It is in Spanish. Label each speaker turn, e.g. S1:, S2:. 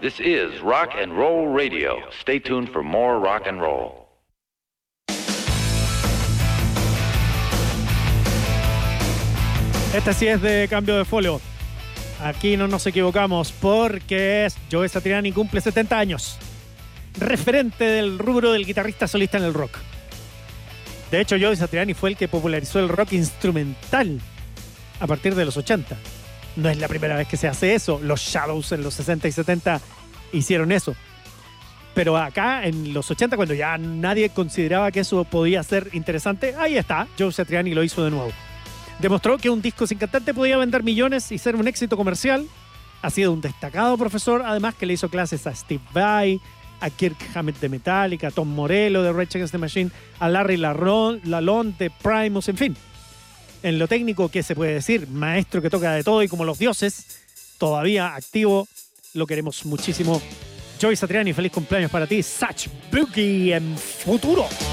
S1: This is Rock and Roll Radio. Stay tuned for more rock and roll.
S2: Esta sí es de cambio de folio. Aquí no nos equivocamos porque Joe Satriani cumple 70 años. Referente del rubro del guitarrista solista en el rock. De hecho, Joe Satriani fue el que popularizó el rock instrumental a partir de los 80. No es la primera vez que se hace eso. Los Shadows en los 60 y 70 hicieron eso. Pero acá, en los 80, cuando ya nadie consideraba que eso podía ser interesante, ahí está, Joe Satriani lo hizo de nuevo. Demostró que un disco sin cantante podía vender millones y ser un éxito comercial. Ha sido un destacado profesor, además que le hizo clases a Steve Vai, a Kirk Hammett de Metallica, a Tom Morello de Rage Against the Machine, a Larry Lalonde de Primus, en fin. En lo técnico, ¿qué se puede decir? Maestro que toca de todo y como los dioses, todavía activo, lo queremos muchísimo. Joe Satriani, feliz cumpleaños para ti. Such Boogie en futuro.